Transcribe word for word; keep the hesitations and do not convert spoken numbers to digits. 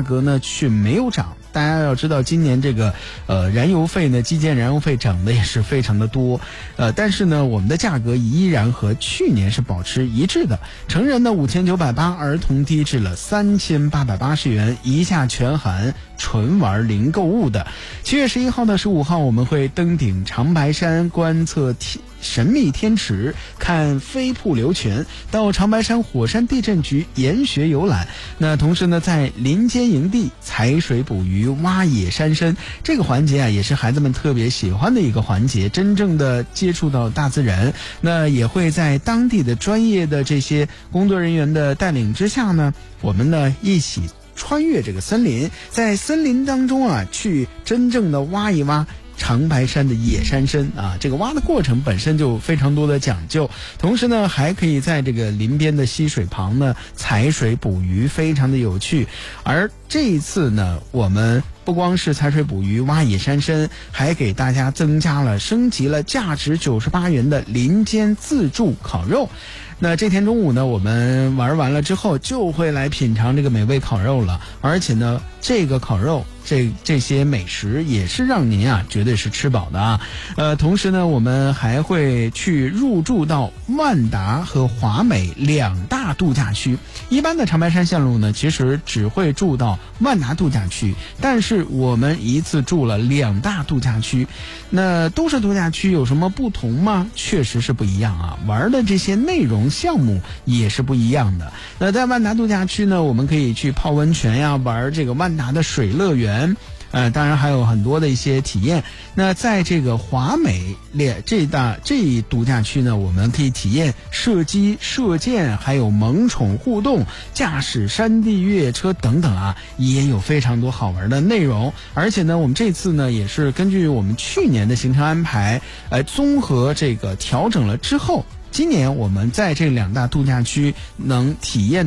价格呢却没有涨。大家要知道，今年这个呃燃油费呢，基建燃油费涨的也是非常的多，呃，但是呢，我们的价格依然和去年是保持一致的。成人呢五千九百八，儿童低至了三千八百八十元，一下全含，纯玩零购物的。七月十一号到十五号，我们会登顶长白山，观测天神秘天池，看飞瀑流泉，到长白山火山地震局研学游览。那同时呢，在林间营地采水捕鱼、挖野山参，这个环节啊，也是孩子们特别喜欢的一个环节，真正的接触到大自然。那也会在当地的专业的这些工作人员的带领之下呢，我们呢一起穿越这个森林，在森林当中啊，去真正的挖一挖长白山的野山参啊，这个挖的过程本身就非常多的讲究，同时呢，还可以在这个林边的溪水旁呢采水捕鱼，非常的有趣。而这一次呢，我们不光是采水捕鱼、挖野山参，还给大家增加了、升级了价值九十八元的林间自助烤肉。那这天中午呢，我们玩完了之后，就会来品尝这个美味烤肉了。而且呢，这个烤肉这这些美食也是让您啊绝对是吃饱的啊。呃，同时呢，我们还会去入住到万达和华美两大度假区。一般的长白山线路呢，其实只会住到万达度假区，但是我们一次住了两大度假区。那都市度假区有什么不同吗？确实是不一样啊，玩的这些内容项目也是不一样的。那在万达度假区呢，我们可以去泡温泉呀，玩这个万达的水乐园，呃，当然还有很多的一些体验。那在这个华美列这大这一度假区呢，我们可以体验射击、射箭，还有萌宠互动、驾驶山地越野车等等啊，也有非常多好玩的内容。而且呢，我们这次呢也是根据我们去年的行程安排，呃，综合这个调整了之后，今年我们在这两大度假区能体验